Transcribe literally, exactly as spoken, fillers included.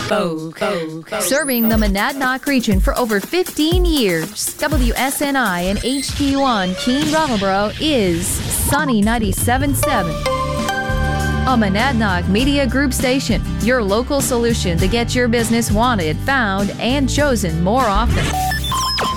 Serving the Monadnock region for over fifteen years, W S N I and H T one Keene Brattleboro is Sunny ninety-seven point seven. A Monadnock Media Group station, your local solution to get your business wanted, found, and chosen more often.